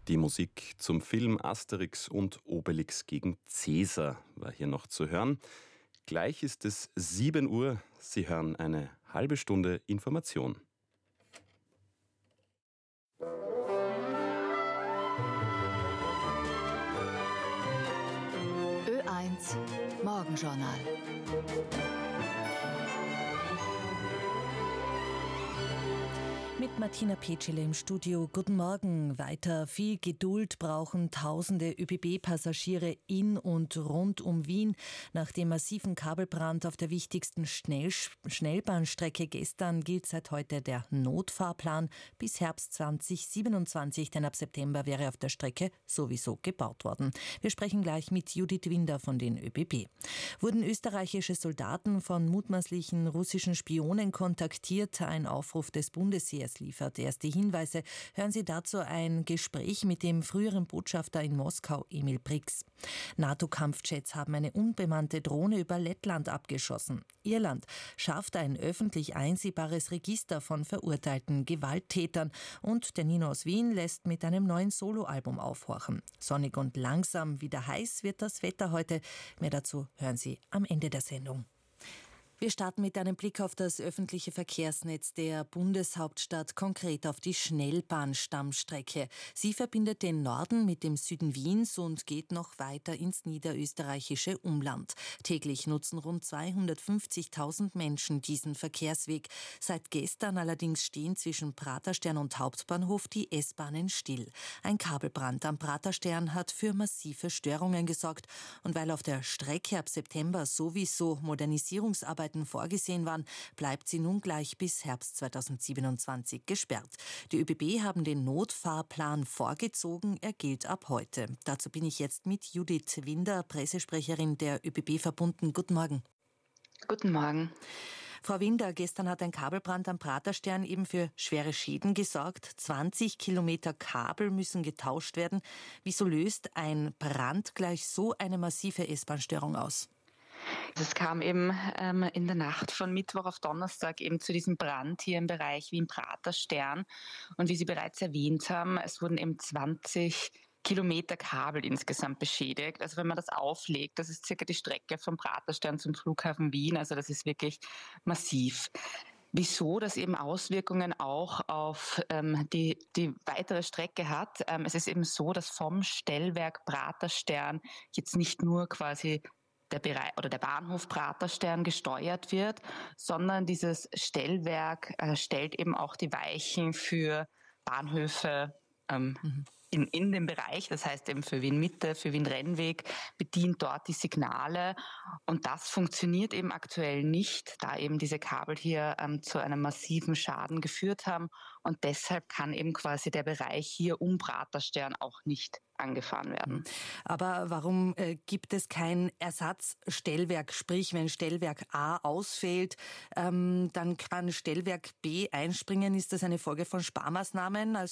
Die Musik zum Film Asterix und Obelix gegen Cäsar war hier noch zu hören. Gleich ist es 7 Uhr. Sie hören eine halbe Stunde Information. Ö1 Morgenjournal. Mit Martina Petschele im Studio. Guten Morgen. Weiter viel Geduld brauchen tausende ÖBB-Passagiere in und rund um Wien. Nach dem massiven Kabelbrand auf der wichtigsten Schnellbahnstrecke gestern gilt seit heute der Notfahrplan bis Herbst 2027, denn ab September wäre auf der Strecke sowieso gebaut worden. Wir sprechen gleich mit Judith Winder von den ÖBB. Wurden österreichische Soldaten von mutmaßlichen russischen Spionen kontaktiert? Ein Aufruf des Bundesheers liefert erste Hinweise. Hören Sie dazu ein Gespräch mit dem früheren Botschafter in Moskau, Emil Brix. NATO-Kampfjets haben eine unbemannte Drohne über Lettland abgeschossen. Irland schafft ein öffentlich einsehbares Register von verurteilten Gewalttätern. Und der Nino aus Wien lässt mit einem neuen Soloalbum aufhorchen. Sonnig und langsam wieder heiß wird das Wetter heute. Mehr dazu hören Sie am Ende der Sendung. Wir starten mit einem Blick auf das öffentliche Verkehrsnetz der Bundeshauptstadt, konkret auf die Schnellbahnstammstrecke. Sie verbindet den Norden mit dem Süden Wiens und geht noch weiter ins niederösterreichische Umland. Täglich nutzen rund 250.000 Menschen diesen Verkehrsweg. Seit gestern allerdings stehen zwischen Praterstern und Hauptbahnhof die S-Bahnen still. Ein Kabelbrand am Praterstern hat für massive Störungen gesorgt. Und weil auf der Strecke ab September sowieso Modernisierungsarbeiten vorgesehen waren, bleibt sie nun gleich bis Herbst 2027 gesperrt. Die ÖBB haben den Notfahrplan vorgezogen, er gilt ab heute. Dazu bin ich jetzt mit Judith Winder, Pressesprecherin der ÖBB, verbunden. Guten Morgen. Guten Morgen. Frau Winder, gestern hat ein Kabelbrand am Praterstern eben für schwere Schäden gesorgt. 20 Kilometer Kabel müssen getauscht werden. Wieso löst ein Brand gleich so eine massive S-Bahn-Störung aus? Es kam eben in der Nacht von Mittwoch auf Donnerstag eben zu diesem Brand hier im Bereich Wien-Praterstern. Und wie Sie bereits erwähnt haben, es wurden eben 20 Kilometer Kabel insgesamt beschädigt. Also wenn man das auflegt, das ist circa die Strecke vom Praterstern zum Flughafen Wien. Also das ist wirklich massiv. Wieso das eben Auswirkungen auch auf die weitere Strecke hat. Es ist eben so, dass vom Stellwerk Praterstern jetzt nicht nur quasi der Bahnhof Praterstern gesteuert wird, sondern dieses Stellwerk stellt eben auch die Weichen für Bahnhöfe in dem Bereich, das heißt eben für Wien Mitte, für Wien Rennweg, bedient dort die Signale. Und das funktioniert eben aktuell nicht, da eben diese Kabel hier zu einem massiven Schaden geführt haben. Und deshalb kann eben quasi der Bereich hier um Praterstern auch nicht angefahren werden. Aber warum gibt es kein Ersatzstellwerk? Sprich, wenn Stellwerk A ausfällt, dann kann Stellwerk B einspringen. Ist das eine Folge von Sparmaßnahmen?